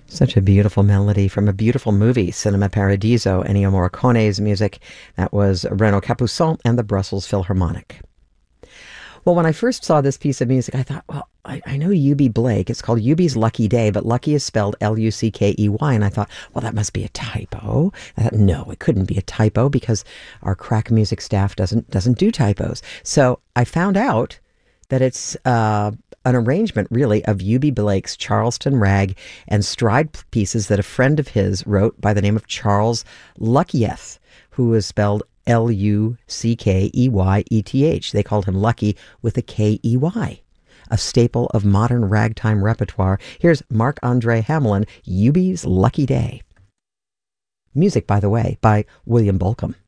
Such a beautiful melody from a beautiful movie, Cinema Paradiso, Ennio Morricone's music. That was Renaud Capuçon and the Brussels Philharmonic. Well, when I first saw this piece of music, I thought, well, I know Eubie Blake. It's called Eubie's Lucky Day, but Lucky is spelled Luckey. And I thought, well, that must be a typo. I thought, no, it couldn't be a typo because our crack music staff doesn't do typos. So I found out that it's an arrangement, really, of Eubie Blake's Charleston Rag and Stride pieces that a friend of his wrote by the name of Charles Luckeyeth, who is spelled Luckeyeth. They called him Lucky with a Key, a staple of modern ragtime repertoire. Here's Marc-Andre Hamelin, Eubie's Lucky Day. Music, by the way, by William Bolcom.